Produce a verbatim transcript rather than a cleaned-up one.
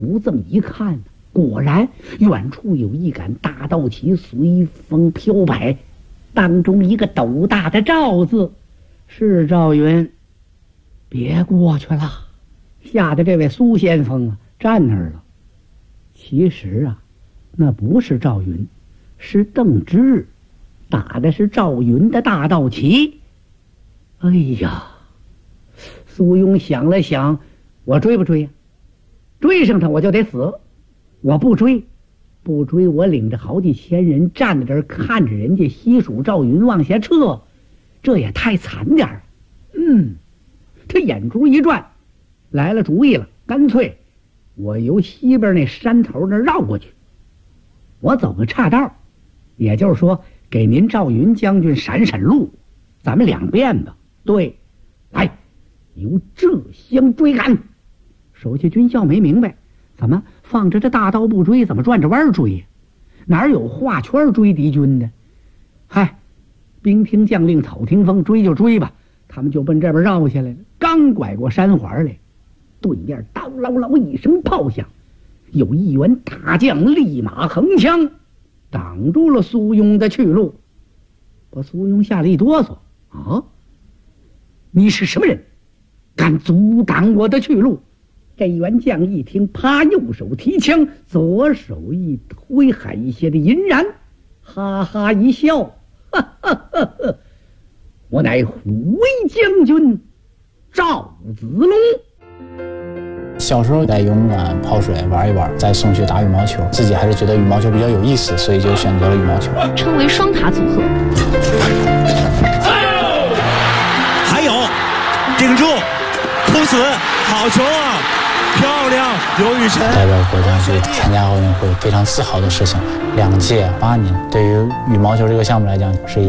不这么一看，果然远处有一杆大道旗随风飘摆，当中一个斗大的赵字，是赵云。别过去了，吓得这位苏先锋啊站那儿了。其实啊，那不是赵云，是邓芝，打的是赵云的大道旗。哎呀，苏庸想了想，我追不追呀？追上他我就得死，我不追，不追我领着好几千人站在这儿看着人家西蜀赵云往下撤，这也太惨点儿。嗯，他眼珠一转，来了主意了，干脆我由西边那山头那绕过去，我走个岔道，也就是说给您赵云将军闪闪路，咱们两便吧。对，来，由这相追赶。手下军校没明白，怎么放着这大刀不追，怎么转着弯追呀？哪有画圈追敌军的？嗨，兵听将令草听风，追就追吧。他们就奔这边绕下来了。刚拐过山环来，对面当啷啷一声炮响，有一员大将立马横枪挡住了苏庸的去路，把苏庸吓了一哆嗦。啊，你是什么人，敢阻挡我的去路？这员将一听，啪，右手提枪，左手一挥海下的银髯，哈哈一笑，哈哈哈哈，我乃虎威将军赵子龙。 小时候在游泳馆泡水玩一玩，再送去打羽毛球，自己还是觉得羽毛球比较有意思，所以就选择了羽毛球， 称为双塔组合。 还有顶住，突死，好球啊，漂亮，刘雨辰代表国家去参加奥运会，非常自豪的事情。两届八年，对于羽毛球这个项目来讲，是一